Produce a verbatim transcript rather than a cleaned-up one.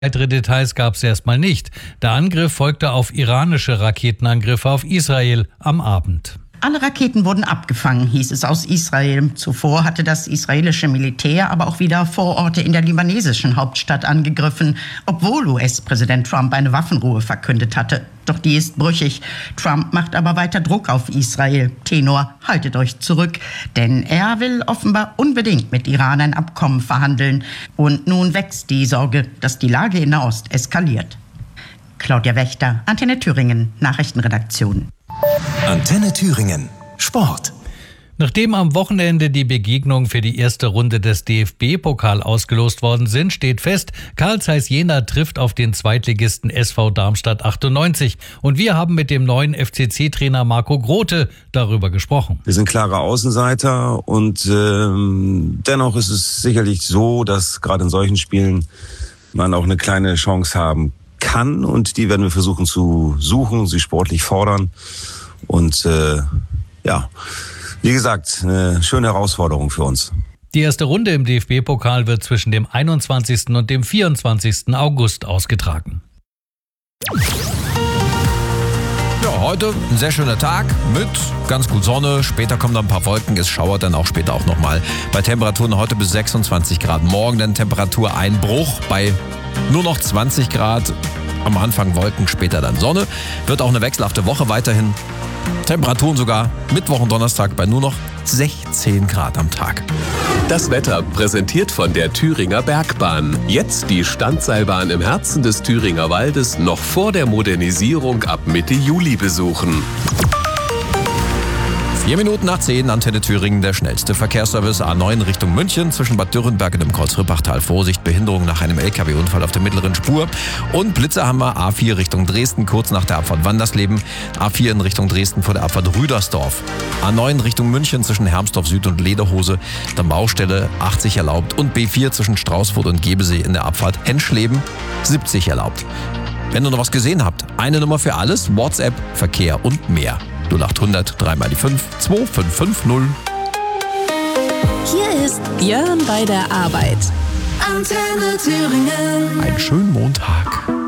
Weitere Details gab es erstmal nicht. Der Angriff folgte auf iranische Raketenangriffe auf Israel am Abend. Alle Raketen wurden abgefangen, hieß es aus Israel. Zuvor hatte das israelische Militär aber auch wieder Vororte in der libanesischen Hauptstadt angegriffen, obwohl U S-Präsident Trump eine Waffenruhe verkündet hatte. Doch die ist brüchig. Trump macht aber weiter Druck auf Israel. Tenor, haltet euch zurück, denn er will offenbar unbedingt mit Iran ein Abkommen verhandeln. Und nun wächst die Sorge, dass die Lage in Nahost eskaliert. Claudia Wächter, Antenne Thüringen, Nachrichtenredaktion. Antenne Thüringen, Sport. Nachdem am Wochenende die Begegnungen für die erste Runde des D F B-Pokal ausgelost worden sind, steht fest, Carl Zeiss Jena trifft auf den Zweitligisten S V Darmstadt achtundneunzig. Und wir haben mit dem neuen F C C-Trainer Marco Grote darüber gesprochen. Wir sind klare Außenseiter und ähm, dennoch ist es sicherlich so, dass gerade in solchen Spielen man auch eine kleine Chance haben kann. Und die werden wir versuchen zu suchen, sie sportlich fordern. Und äh, ja, wie gesagt, eine schöne Herausforderung für uns. Die erste Runde im D F B-Pokal wird zwischen dem einundzwanzigsten und dem vierundzwanzigsten August ausgetragen. Ja, heute ein sehr schöner Tag mit ganz gut Sonne. Später kommen dann ein paar Wolken. Es schauert dann auch später auch nochmal. Bei Temperaturen heute bis sechsundzwanzig Grad. Morgen dann Temperatureinbruch bei nur noch zwanzig Grad. Am Anfang Wolken, später dann Sonne. Wird auch eine wechselhafte Woche weiterhin. Temperaturen sogar Mittwoch und Donnerstag bei nur noch sechzehn Grad am Tag. Das Wetter präsentiert von der Thüringer Bergbahn. Jetzt die Standseilbahn im Herzen des Thüringer Waldes noch vor der Modernisierung ab Mitte Juli besuchen. Vier Minuten nach zehn, Antenne Thüringen, der schnellste Verkehrsservice A neun Richtung München zwischen Bad Dürrenberg und dem Kreuz-Rippachtal. Vorsicht, Behinderung nach einem L K W-Unfall auf der mittleren Spur. Und Blitzer haben wir A vier Richtung Dresden, kurz nach der Abfahrt Wandersleben. A vier in Richtung Dresden vor der Abfahrt Rüdersdorf. A neun Richtung München zwischen Hermsdorf Süd und Lederhose. Dann Baustelle achtzig erlaubt. Und B vier zwischen Straußfurt und Gebesee in der Abfahrt Henschleben siebzig erlaubt. Wenn ihr noch was gesehen habt, eine Nummer für alles, WhatsApp, Verkehr und mehr. null acht hundert drei mal die fünf zwei fünf fünf null. Hier ist Björn bei der Arbeit. Antenne Thüringen. Einen schönen Montag.